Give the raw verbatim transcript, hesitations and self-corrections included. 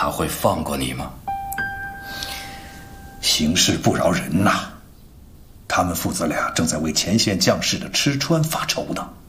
他会放过你吗？ 形势不饶人呐！他们父子俩正在为前线将士的吃穿发愁呢。